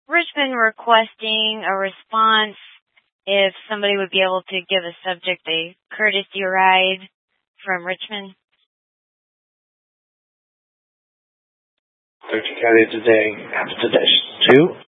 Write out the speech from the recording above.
Richmond requesting a response if somebody would be able to give a subject a courtesy ride from Richmond. Thurston County today, after today, 2.